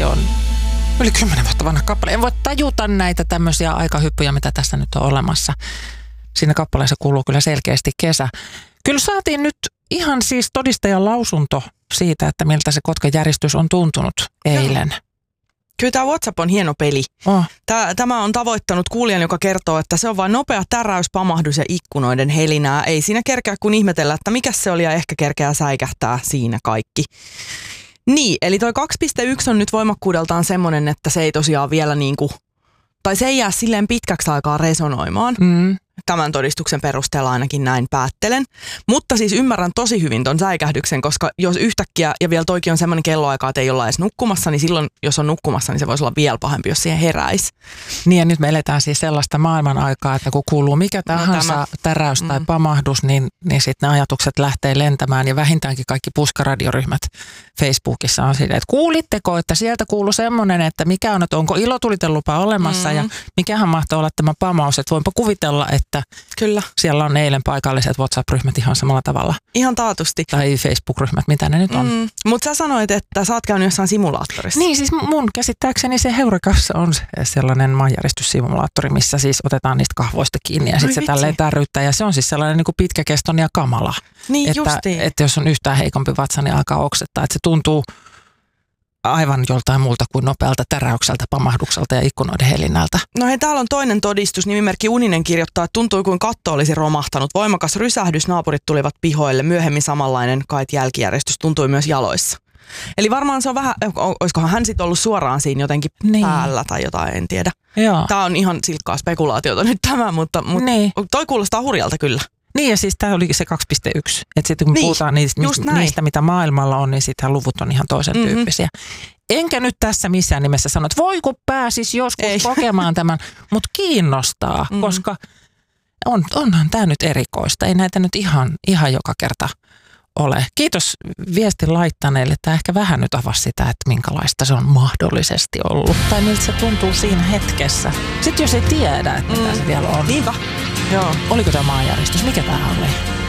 tämäkin on yli 10 vuotta vanha kappale. En voi tajuta näitä tämmöisiä aikahyppyjä, mitä tässä nyt on olemassa. Siinä kappaleessa kuuluu kyllä selkeästi kesä. Kyllä saatiin nyt ihan siis todistajan lausunto siitä, että miltä se Kotkan järjestys on tuntunut eilen. Joo. Kyllä tämä WhatsApp on hieno peli. Oh. Tämä on tavoittanut kuulijan, joka kertoo, että se on vain nopea täräys, pamahdus ja ikkunoiden helinää. Ei siinä kerkeä kun ihmetellä, että mikä se oli ja ehkä kerkeää säikähtää siinä kaikki. Niin, eli toi 2.1 on nyt voimakkuudeltaan semmoinen, että se ei tosiaan vielä tai se ei jää silleen pitkäksi aikaa resonoimaan. Tämän todistuksen perusteella ainakin näin päättelen. Mutta siis ymmärrän tosi hyvin ton säikähdyksen, koska jos yhtäkkiä, ja vielä toikin on semmoinen kelloaika, että ei olla edes nukkumassa, niin silloin, jos on nukkumassa, niin se voisi olla vielä pahempi, jos siihen heräisi. Niin ja nyt me eletään siis sellaista maailman aikaa, että kun kuuluu mikä tahansa täräys tai pamahdus, niin sitten ne ajatukset lähtee lentämään. Ja vähintäänkin kaikki puskaradioryhmät Facebookissa on silleen, että kuulitteko, että sieltä kuuluu semmoinen, että mikä on, että onko ilotulitelupa olemassa ja mikähän mahtoo olla tämä pamaus, että voinpa kuvitella, että kyllä. Siellä on eilen paikalliset WhatsApp-ryhmät ihan samalla tavalla. Ihan taatusti. Tai Facebook-ryhmät, mitä ne nyt on. Mutta sä sanoit, että sä oot käynyt jossain simulaattorissa. Niin, siis mun käsittääkseni se Heurekassa on sellainen maanjäristyssimulaattori, missä siis otetaan niistä kahvoista kiinni ja sitten se tälleen tärryttää. Ja se on siis sellainen niin kuin pitkäkestoinen ja kamala. Niin justiin. Että jos on yhtään heikompi vatsa, niin alkaa oksettaa. Että se tuntuu aivan joltain muulta kuin nopealta täräykseltä, pamahdukselta ja ikkunoiden helinnältä. No hei, täällä on toinen todistus. Nimimerkki Uninen kirjoittaa, että tuntui kuin katto olisi romahtanut. Voimakas rysähdys, naapurit tulivat pihoille. Myöhemmin samanlainen kait jälkijärjestys tuntui myös jaloissa. Eli varmaan se on vähän, olisikohan hän sitten ollut suoraan siinä jotenkin päällä tai jotain, en tiedä. Joo. Tämä on ihan silkkaa spekulaatiota nyt tämä, mutta toi kuulostaa hurjalta kyllä. Niin ja siis tämä olikin se 2.1. Että sitten kun puhutaan niistä, mitä maailmalla on, niin sittenhän luvut on ihan toisen tyyppisiä. Enkä nyt tässä missään nimessä sano, että voi kun pääsis joskus kokemaan tämän, mutta kiinnostaa, koska onhan tämä nyt erikoista. Ei näitä nyt ihan joka kerta ole. Kiitos viestin laittaneille, että ehkä vähän nyt avasi sitä, että minkälaista se on mahdollisesti ollut. Tai miltä se tuntuu siinä hetkessä. Sitten jos ei tiedä, että mitä se vielä on. Niinpä. Joo. Oliko tämä maanjäristys? Mikä tämä oli?